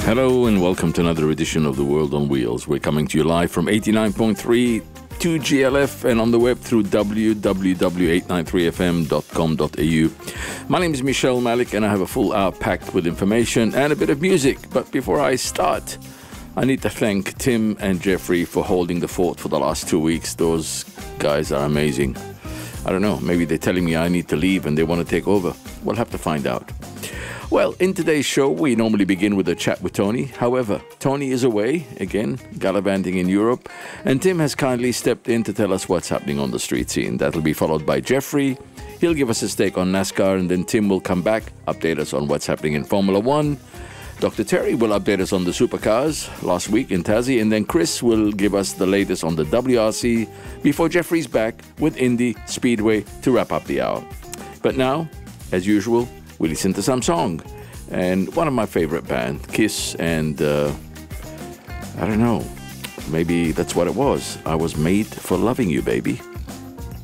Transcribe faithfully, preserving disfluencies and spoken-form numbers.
Hello and welcome to another edition of The World on Wheels. We're coming to you live from eighty-nine point three to G L F and on the web through w w w dot eight nine three f m dot com dot a u. My name is Michelle Malik and I have a full hour packed with information and a bit of music. But before I start, I need to thank Tim and Jeffrey for holding the fort for the last two weeks. Those guys are amazing. I don't know, maybe they're telling me I need to leave and they want to take over. We'll have to find out. Well, in today's show, we normally begin with a chat with Tony. However, Tony is away, again, gallivanting in Europe, and Tim has kindly stepped in to tell us what's happening on the street scene. That'll be followed by Jeffrey. He'll give us his take on NASCAR, and then Tim will come back, update us on what's happening in Formula One. Doctor Terry will update us on the supercars last week in Tassie, and then Chris will give us the latest on the W R C before Jeffrey's back with Indy Speedway to wrap up the hour. But now, as usual, we listen to some song. And one of my favorite band, Kiss, and uh, I don't know, maybe that's what it was. I was made for loving you, baby.